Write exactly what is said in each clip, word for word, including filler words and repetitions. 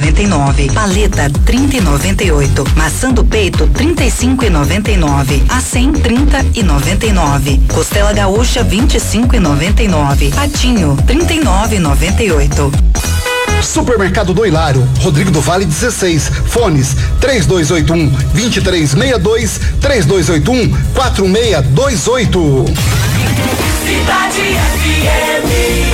noventa e nove. Paleta trinta e noventa e oito. Maçã do peito trinta e cinco e noventa e nove. Acém trinta e noventa e nove. Costela gaúcha vinte e cinco e noventa e nove. Patinho trinta e nove e noventa e oito. Supermercado do Hilário, Rodrigo do Vale dezesseis, fones três dois oito um, dois três seis dois, três dois oito um, quatro seis dois oito. Cidade F M.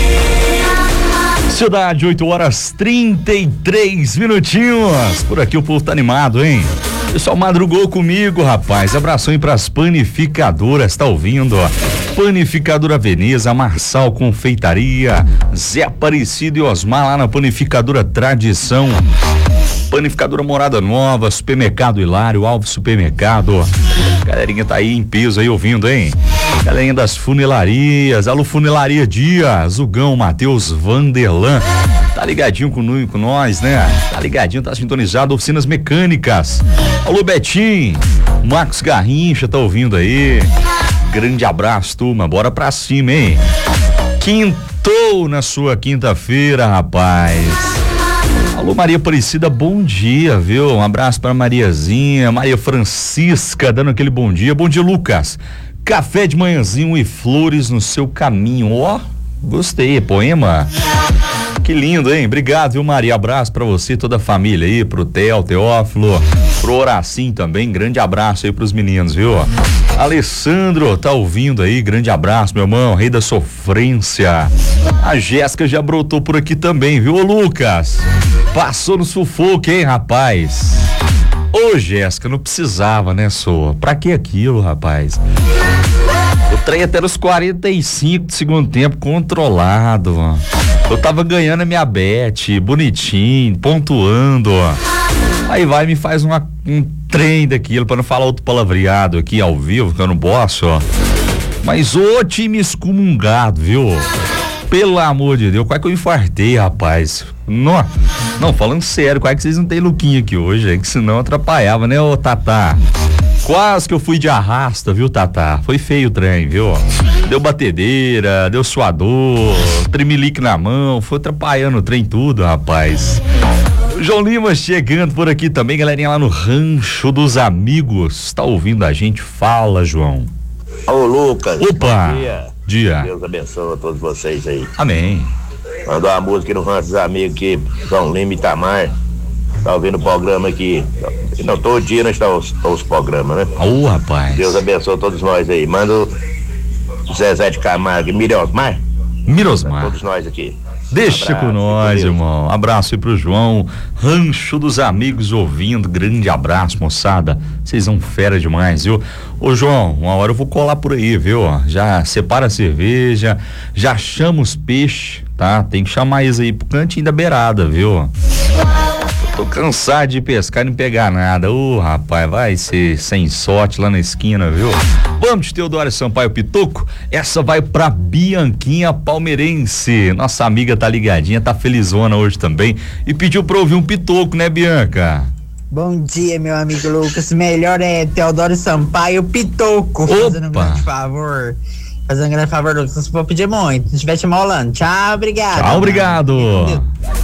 Cidade, oito horas trinta e três minutinhos. Por aqui o povo tá animado, hein? O pessoal madrugou comigo, rapaz. Abração aí pras panificadoras, tá ouvindo, ó? Panificadora Veneza, Marçal Confeitaria, Zé Aparecido e Osmar lá na Panificadora Tradição. Panificadora Morada Nova, Supermercado Hilário, Alves Supermercado. Galerinha tá aí em peso aí ouvindo, hein? Galerinha das funilarias, alô Funilaria Dias, Zugão, Matheus, Vanderlan. Tá ligadinho com, com nós, né? Tá ligadinho, tá sintonizado, Oficinas Mecânicas. Alô Betim, Marcos Garrincha tá ouvindo aí. Grande abraço, turma, bora pra cima, hein? Quintou na sua quinta-feira, rapaz. Alô Maria Aparecida, bom dia, viu? Um abraço pra Mariazinha, Maria Francisca, dando aquele bom dia. Bom dia, Lucas. Café de manhãzinho e flores no seu caminho, ó, gostei, poema. Que lindo, hein? Obrigado, viu, Maria? Abraço pra você, toda a família aí, pro Theo, Teófilo, pro Horacim também, grande abraço aí pros meninos, viu? Alessandro, tá ouvindo aí, grande abraço, meu irmão, rei da sofrência. A Jéssica já brotou por aqui também, viu, ô Lucas? Passou no sufoco, hein, rapaz? Ô, Jéssica, não precisava, né, Soa? Pra que aquilo, rapaz? O trem até nos quarenta e cinco do segundo tempo, controlado, ó. Eu tava ganhando a minha bet, bonitinho, pontuando, ó. Aí vai e me faz uma, um trem daquilo, pra não falar outro palavreado aqui ao vivo, que eu não posso, ó. Mas ô time excomungado, viu? Pelo amor de Deus, quase que eu infartei, rapaz. Não, não, falando sério, quase que vocês não tem Luquinha aqui hoje, é que senão atrapalhava, né, ô Tatá? Quase que eu fui de arrasta, viu, Tatá? Foi feio o trem, viu? Deu batedeira, deu suador, tremelique na mão, foi atrapalhando o trem tudo, rapaz. João Lima chegando por aqui também, galerinha lá no Rancho dos Amigos. Tá ouvindo a gente? Fala, João. Ô, Lucas. Opa. Bom dia. Dia. Deus abençoe a todos vocês aí. Amém. Mandou uma música no Rancho dos Amigos aqui, João Lima e Itamar. Tá ouvindo o programa aqui. Não, todo dia nós estamos os programas, né? Ô, oh, rapaz. Deus abençoe todos nós aí. Manda o Zezé de Camargo e Mirosmar. Mirosmar. Todos nós aqui. Deixa um com nós, irmão. Abraço aí pro João. Rancho dos Amigos ouvindo. Grande abraço, moçada. Vocês são fera demais, viu? Ô, João, uma hora eu vou colar por aí, viu? Já separa a cerveja, já chama os peixes, tá? Tem que chamar eles aí pro cantinho da beirada, viu? Tô cansado de pescar e não pegar nada. Ô, oh, rapaz, vai ser sem sorte lá na esquina, viu? Vamos de Teodoro Sampaio Pitoco. Essa vai pra Bianquinha Palmeirense. Nossa amiga tá ligadinha, tá felizona hoje também. E pediu pra ouvir um pitoco, né, Bianca? Bom dia, meu amigo Lucas. Melhor é Teodoro Sampaio Pitoco. Opa. Fazendo um grande favor. Fazendo um grande favor, Lucas. Não vou pedir muito. Se estiver te molando. Tchau, obrigado. Tchau, obrigado.